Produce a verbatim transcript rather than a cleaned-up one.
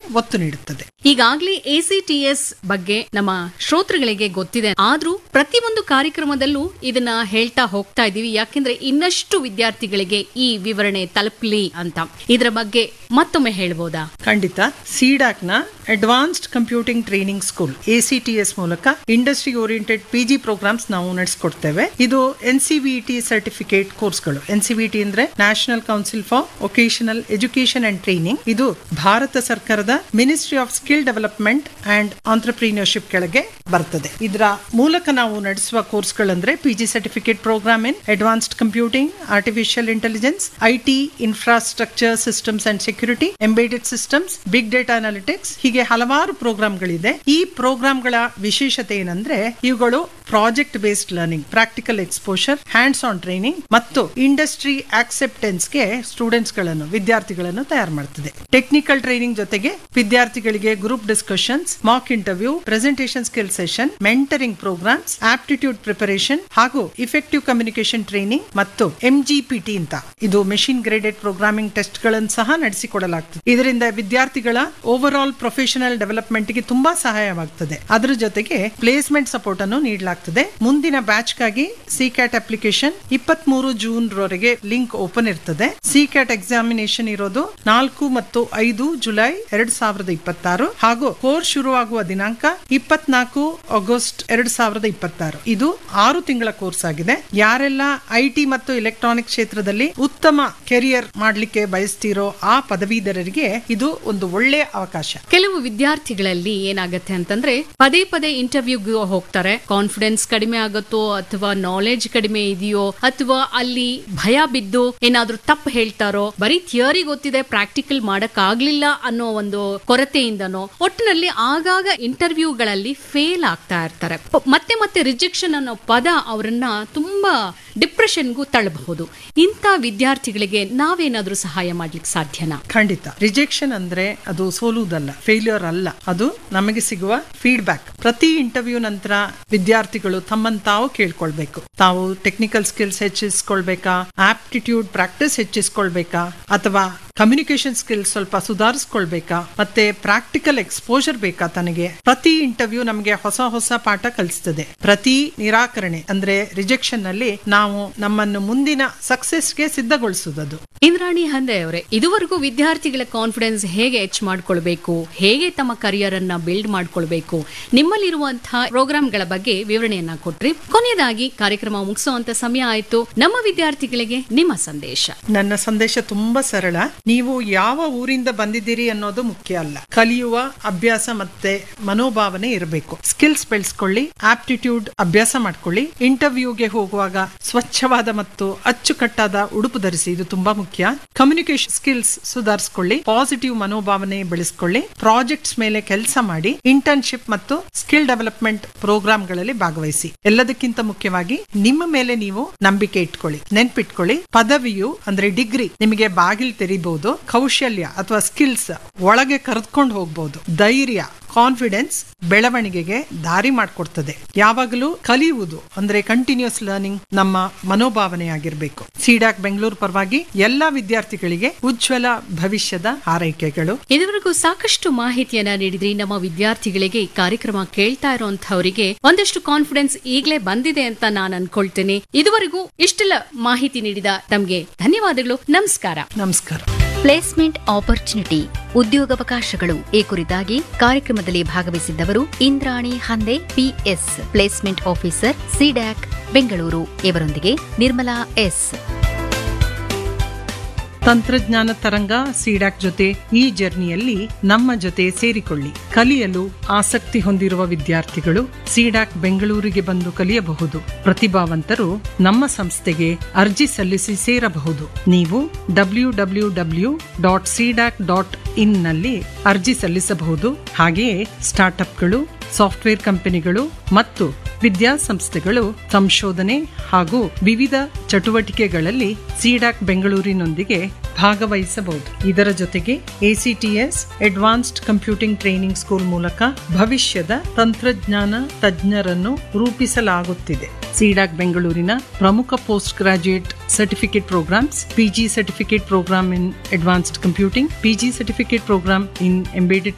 ಒತ್ತು ನೀಡುತ್ತದೆ. ಈಗಾಗಲೇ ಎಸಿಟಿಎಸ್ ಬಗ್ಗೆ ನಮ್ಮ ಶ್ರೋತೃಗಳಿಗೆ ಗೊತ್ತಿದೆ, ಆದ್ರೂ ಪ್ರತಿಯೊಂದು ಕಾರ್ಯಕ್ರಮದಲ್ಲೂ ಇದನ್ನ ಹೇಳ್ತಾ ಹೋಗ್ತಾ ಇದೀವಿ, ಯಾಕೆಂದ್ರೆ ಇನ್ನಷ್ಟು ವಿದ್ಯಾರ್ಥಿಗಳಿಗೆ ಈ ವಿವರಣೆ ತಲುಪಲಿ ಅಂತ. ಇದರ ಬಗ್ಗೆ ಮತ್ತೊಮ್ಮೆ ಹೇಳ್ಬೋದಾ? ಖಂಡಿತ. ಸಿಡಾಕ್ ನ advanced computing training school ACTS ಮೂಲಕ ಇಂಡಸ್ಟ್ರಿ ಓರಿಯೆಂಟೆಡ್ ಪಿಜಿ ಪ್ರೋಗ್ರಾಮ್ಸ್ ನಾವು ನಡೆಸಿಕೊಡ್ತೇವೆ. ಇದು ಎನ್ಸಿವಿಟಿ ಸರ್ಟಿಫಿಕೇಟ್ ಕೋರ್ಸ್ಗಳು. ಎನ್ಸಿವಿಟಿ ಅಂದ್ರೆ national council for vocational education and training. ಇದು ಭಾರತ ಸರ್ಕಾರದ ministry of skill development and entrepreneurship ಕೆಳಗೆ ಬರ್ತದೆ. ಇದರ ಮೂಲಕ ನಾವು ನಡೆಸುವ ಕೋರ್ಸ್ಗಳಂದ್ರೆ PG certificate program in advanced computing, artificial intelligence, IT infrastructure systems and security, embedded systems, big data analytics, ಹೀಗೆ ಹಲವಾರು ಪ್ರೋಗ್ರಾಮ್ಗಳಿದೆ. ಈ ಪ್ರೋಗ್ರಾಮ್ಗಳ ವಿಶೇಷತೆ ಏನಂದ್ರೆ ಇವುಗಳು project based learning, practical exposure, hands on training ಮತ್ತು ಇಂಡಸ್ಟ್ರಿ ಆಕ್ಸೆಪ್ಟೆನ್ಸ್ಗೆ ಸ್ಟೂಡೆಂಟ್ಸ್ ಗಳನ್ನು ವಿದ್ಯಾರ್ಥಿಗಳನ್ನು ತಯಾರು ಮಾಡುತ್ತದೆ. ಟೆಕ್ನಿಕಲ್ ಟ್ರೈನಿಂಗ್ ಜೊತೆಗೆ ವಿದ್ಯಾರ್ಥಿಗಳಿಗೆ group discussions, mock interview, presentation skill session, mentoring programmes, aptitude preparation ಹಾಗೂ ಇಫೆಕ್ಟಿವ್ ಕಮ್ಯುನಿಕೇಶನ್ ಟ್ರೈನಿಂಗ್ ಮತ್ತು ಎಂಜಿಪಿಟಿ ಅಂತ ಇದು ಮೆಷಿನ್ ಗ್ರೇಡೆಡ್ ಪ್ರೋಗ್ರಾಮಿಂಗ್ ಟೆಸ್ಟ್ ಗಳನ್ನು ಸಹ ನಡೆಸಿಕೊಡಲಾಗ್ತದೆ. ಇದರಿಂದ ವಿದ್ಯಾರ್ಥಿಗಳ ಓವರ್ ಆಲ್ ಪ್ರೊಫೆಷನಲ್ ಡೆವಲಪ್ಮೆಂಟ್ ಗೆ ತುಂಬಾ ಸಹಾಯವಾಗುತ್ತದೆ. ಅದರ ಜೊತೆಗೆ ಪ್ಲೇಸ್ಮೆಂಟ್ ಸಪೋರ್ಟ್ ಅನ್ನು ನೀಡಲಾಗ್ತದೆ. ಮುಂದಿನ ಬ್ಯಾಚ್ ಗಾಗಿ ಸಿಕ್ಯಾಟ್ ಅಪ್ಲಿಕೇಶನ್ ಇಪ್ಪತ್ತ್ ಮೂರು ಜೂನ್ ರವರೆಗೆ ಲಿಂಕ್ ಓಪನ್ ಇರ್ತದೆ. ಸಿಕ್ಯಾಟ್ ಎಕ್ಸಾಮಿನೇಷನ್ ಇರೋದು ನಾಲ್ಕು ಮತ್ತು ಐದು ಜುಲೈ ಎರಡ್ ಸಾವಿರದ ಇಪ್ಪತ್ತಾರು ಹಾಗೂ ಕೋರ್ಸ್ ಶುರುವಾಗುವ ದಿನಾಂಕ ಇಪ್ಪತ್ನಾಲ್ಕು ಆಗಸ್ಟ್ ಎರಡ್ ಸಾವಿರದ ಇಪ್ಪತ್ತಾರು. ಇದು ಆರು ತಿಂಗಳ ಕೋರ್ಸ್ ಆಗಿದೆ. ಯಾರೆಲ್ಲ ಐಟಿ ಮತ್ತು ಎಲೆಕ್ಟ್ರಾನಿಕ್ ಕ್ಷೇತ್ರದಲ್ಲಿ ಉತ್ತಮ ಕೆರಿಯರ್ ಮಾಡ್ಲಿಕ್ಕೆ ಬಯಸ್ತಿರೋ ಆ ಪದವೀಧರರಿಗೆ ಇದು ಒಂದು ಒಳ್ಳೆಯ ಅವಕಾಶ. ಕೆಲವು ವಿದ್ಯಾರ್ಥಿಗಳಲ್ಲಿ ಏನಾಗತ್ತೆ ಅಂತಂದ್ರೆ ಪದೇ ಪದೇ ಇಂಟರ್ವ್ಯೂಗೆ ಹೋಗ್ತಾರೆ. ಕಾನ್ಫಿಡೆನ್ಸ್ ಕಡಿಮೆ ಆಗುತ್ತೋ ಅಥವಾ ನಾಲೆಜ್ ಕಡಿಮೆ ಇದೆಯೋ ಅಥವಾ ಅಲ್ಲಿ ಭಯ ಬಿದ್ದು ಏನಾದ್ರೂ ತಪ್ಪು ಹೇಳ್ತಾರೋ, ಬರೀ ಥಿಯರಿ ಗೊತ್ತಿದೆ ಪ್ರಾಕ್ಟಿಕಲ್ ಮಾಡಕ್ ಆಗ್ಲಿಲ್ಲ ಅನ್ನೋ ಒಂದು ಕೊರತೆಯಿಂದನೋ ಒಟ್ಟಿನಲ್ಲಿ ಆಗಾಗ ಇಂಟರ್ವ್ಯೂಗಳಲ್ಲಿ ಫೇಲ್ ಆಗ್ತಾ ಇರ್ತಾರೆ. ಮತ್ತೆ ಮತ್ತೆ ರಿಜೆಕ್ಷನ್ ಅನ್ನೋ ಪದ ಅವರನ್ನ ತುಂಬಾ ಡಿಪ್ರೆಷನ್ಗೂ ತಳ್ಳಬಹುದು. ಇಂಥ ವಿದ್ಯಾರ್ಥಿಗಳಿಗೆ ನಾವೇನಾದ್ರೂ ಸಹಾಯ ಮಾಡ್ಲಿಕ್ಕೆ ಸಾಧ್ಯನಾ? ಖಂಡಿತ. ರಿಜೆಕ್ಷನ್ ಅಂದ್ರೆ ಅದು ಸೋಲುವುದಲ್ಲ, ಫೇಲ್ಯೂರ್ ಅಲ್ಲ, ಅದು ನಮಗೆ ಸಿಗುವ ಫೀಡ್ಬ್ಯಾಕ್. ಪ್ರತಿ ಇಂಟರ್ವ್ಯೂ ನಂತರ ವಿದ್ಯಾರ್ಥಿಗಳು ತಮ್ಮನ್ನು ತಾವು ಕೇಳ್ಕೊಳ್ಬೇಕು. ತಾವು ಟೆಕ್ನಿಕಲ್ ಸ್ಕಿಲ್ಸ್ ಹೆಚ್ಚಿಸ್ಕೊಳ್ಬೇಕಾ, ಆಪ್ಟಿಟ್ಯೂಡ್ ಪ್ರಾಕ್ಟೀಸ್ ಹೆಚ್ಚಿಸ್ಕೊಳ್ಬೇಕಾ, ಅಥವಾ ಕಮ್ಯುನಿಕೇಶನ್ ಸ್ಕಿಲ್ಸ್ ಸ್ವಲ್ಪ ಸುಧಾರಿಸ್ಕೊಳ್ಬೇಕಾ, ಮತ್ತೆ ಪ್ರಾಕ್ಟಿಕಲ್ ಎಕ್ಸ್ಪೋಜರ್ ಬೇಕಾ ತನಗೆ. ಪ್ರತಿ ಇಂಟರ್ವ್ಯೂ ನಮಗೆ ಹೊಸ ಹೊಸ ಪಾಠ ಕಲಿಸ್ತದೆ. ಪ್ರತಿ ನಿರಾಕರಣೆ ಅಂದ್ರೆ ರಿಜೆಕ್ಷನ್ ನಲ್ಲಿ ನಾವು ನಮ್ಮನ್ನು ಮುಂದಿನ ಸಕ್ಸೆಸ್ಗೆ ಸಿದ್ಧಗೊಳಿಸುವುದು. ಇಂದ್ರಾಣಿ ಹಂದೆ ಅವರೇ, ಇದುವರೆಗೂ ವಿದ್ಯಾರ್ಥಿಗಳ ಕಾನ್ಫಿಡೆನ್ಸ್ ಹೇಗೆ ಹೆಚ್ಚು ಮಾಡ್ಕೊಳ್ಬೇಕು, ಹೇಗೆ ತಮ್ಮ ಕರಿಯರ್ ಅನ್ನ ಬಿಲ್ಡ್ ಮಾಡ್ಕೊಳ್ಬೇಕು, ನಿಮ್ಮಲ್ಲಿರುವಂತಹ ಪ್ರೋಗ್ರಾಮ್ಗಳ ಬಗ್ಗೆ ವಿವರಣೆಯನ್ನ ಕೊಟ್ರಿ. ಕೊನೆಯದಾಗಿ ಕಾರ್ಯಕ್ರಮ ಮುಗಿಸುವಂತ ಸಮಯ ಆಯ್ತು. ನಮ್ಮ ವಿದ್ಯಾರ್ಥಿಗಳಿಗೆ ನಿಮ್ಮ ಸಂದೇಶ? ನನ್ನ ಸಂದೇಶ ತುಂಬಾ ಸರಳ. ನೀವು ಯಾವ ಊರಿಂದ ಬಂದಿದ್ದೀರಿ ಅನ್ನೋದು ಮುಖ್ಯ ಅಲ್ಲ. ಕಲಿಯುವ ಅಭ್ಯಾಸ ಮತ್ತೆ ಮನೋಭಾವನೆ ಇರಬೇಕು. ಸ್ಕಿಲ್ಸ್ ಬೆಳೆಸ್ಕೊಳ್ಳಿ, ಆಪ್ಟಿಟ್ಯೂಡ್ ಅಭ್ಯಾಸ ಮಾಡ್ಕೊಳ್ಳಿ. ಇಂಟರ್ವ್ಯೂಗೆ ಹೋಗುವಾಗ ಸ್ವಚ್ಛವಾದ ಮತ್ತು ಅಚ್ಚುಕಟ್ಟಾದ ಉಡುಪು ಧರಿಸಿ, ಇದು ತುಂಬಾ ಮುಖ್ಯ. ಕಮ್ಯುನಿಕೇಶನ್ ಸ್ಕಿಲ್ಸ್ ಸುಧಾರಿಸಿಕೊಳ್ಳಿ, ಪಾಸಿಟಿವ್ ಮನೋಭಾವನೆ ಬೆಳೆಸಿಕೊಳ್ಳಿ, ಪ್ರಾಜೆಕ್ಟ್ಸ್ ಮೇಲೆ ಕೆಲಸ ಮಾಡಿ, ಇಂಟರ್ನ್ಶಿಪ್ ಮತ್ತು ಸ್ಕಿಲ್ ಡೆವಲಪ್ಮೆಂಟ್ ಪ್ರೋಗ್ರಾಮ್ಗಳಲ್ಲಿ ಭಾಗವಹಿಸಿ. ಎಲ್ಲದಕ್ಕಿಂತ ಮುಖ್ಯವಾಗಿ ನಿಮ್ಮ ಮೇಲೆ ನೀವು ನಂಬಿಕೆ ಇಟ್ಕೊಳ್ಳಿ. ನೆನ್ಪಿಟ್ಕೊಳ್ಳಿ, ಪದವಿಯು ಅಂದ್ರೆ ಡಿಗ್ರಿ ನಿಮಗೆ ಬಾಗಿಲು ತೆರೀಬಹುದು, ಕೌಶಲ್ಯ ಅಥವಾ ಸ್ಕಿಲ್ಸ್ ಒಳಗೆ ಕರೆದುಕೊಂಡು ಹೋಗಬಹುದು. ಧೈರ್ಯ, ಕಾನ್ಫಿಡೆನ್ಸ್ ಬೆಳವಣಿಗೆಗೆ ದಾರಿ ಮಾಡಿಕೊಡ್ತದೆ. ಯಾವಾಗಲೂ ಕಲಿಯುವುದು ಅಂದ್ರೆ ಕಂಟಿನ್ಯೂಸ್ ಲರ್ನಿಂಗ್ ನಮ್ಮ ಮನೋಭಾವನೆಯಾಗಿರ್ಬೇಕು. ಸಿಡಾಕ್ ಬೆಂಗಳೂರು ಪರವಾಗಿ ಎಲ್ಲಾ ವಿದ್ಯಾರ್ಥಿಗಳಿಗೆ ಉಜ್ವಲ ಭವಿಷ್ಯದ ಹಾರೈಕೆಗಳು. ಇದುವರೆಗೂ ಸಾಕಷ್ಟು ಮಾಹಿತಿಯನ್ನ ನೀಡಿದ್ರಿ. ನಮ್ಮ ವಿದ್ಯಾರ್ಥಿಗಳಿಗೆ ಈ ಕಾರ್ಯಕ್ರಮ ಕೇಳ್ತಾ ಇರೋಂಥವರಿಗೆ ಒಂದಷ್ಟು ಕಾನ್ಫಿಡೆನ್ಸ್ ಈಗಲೇ ಬಂದಿದೆ ಅಂತ ನಾನು ಅನ್ಕೊಳ್ತೇನೆ. ಇದುವರೆಗೂ ಇಷ್ಟೆಲ್ಲ ಮಾಹಿತಿ ನೀಡಿದ ತಮ್ಗೆ ಧನ್ಯವಾದಗಳು. ನಮಸ್ಕಾರ. ನಮಸ್ಕಾರ. ಪ್ಲೇಸ್ಮೆಂಟ್ ಆಪರ್ಚುನಿಟಿ, ಉದ್ಯೋಗಾವಕಾಶಗಳು, ಈ ಕುರಿತಾಗಿ ಕಾರ್ಯಕ್ರಮದಲ್ಲಿ ಭಾಗವಹಿಸಿದ್ದವರು Indrani Hande, PS placement officer, CDAC Bengaluru. ಇವರೊಂದಿಗೆ ನಿರ್ಮಲಾ ಎಸ್. ತಂತ್ರಜ್ಞಾನ ತರಂಗ ಸಿಡಾಕ್ ಜೊತೆ ಈ ಜರ್ನಿಯಲ್ಲಿ ನಮ್ಮ ಜೊತೆ ಸೇರಿಕೊಳ್ಳಿ. ಕಲಿಯಲು ಆಸಕ್ತಿ ಹೊಂದಿರುವ ವಿದ್ಯಾರ್ಥಿಗಳು ಸಿಡಾಕ್ ಬೆಂಗಳೂರಿಗೆ ಬಂದು ಕಲಿಯಬಹುದು. ಪ್ರತಿಭಾವಂತರು ನಮ್ಮ ಸಂಸ್ಥೆಗೆ ಅರ್ಜಿ ಸಲ್ಲಿಸಿ ಸೇರಬಹುದು. ನೀವು W W W dot C-DAC dot in ನಲ್ಲಿ ಅರ್ಜಿ ಸಲ್ಲಿಸಬಹುದು. ಹಾಗೆಯೇ ಸ್ಟಾರ್ಟ್ಅಪ್ಗಳು, ಸಾಫ್ಟ್ವೇರ್ ಕಂಪನಿಗಳು ಮತ್ತು ವಿದ್ಯಾಸಂಸ್ಥೆಗಳು ಸಂಶೋಧನೆ ಹಾಗೂ ವಿವಿಧ ಚಟುವಟಿಕೆಗಳಲ್ಲಿ ಸಿಡಾಕ್ ಬೆಂಗಳೂರಿನೊಂದಿಗೆ ಭಾಗವಹಿಸಬಹುದು. ಇದರ ಜೊತೆಗೆ ACTS advanced computing training school ಮೂಲಕ ಭವಿಷ್ಯದ ತಂತ್ರಜ್ಞಾನ ತಜ್ಞರನ್ನು ರೂಪಿಸಲಾಗುತ್ತಿದೆ. ಸಿಡಾಕ್ ಬೆಂಗಳೂರಿನ ಪ್ರಮುಖ post graduate certificate programmes, PG certificate program ಇನ್ advanced computing, PG certificate program ಇನ್ ಎಂಬೇಡೆಡ್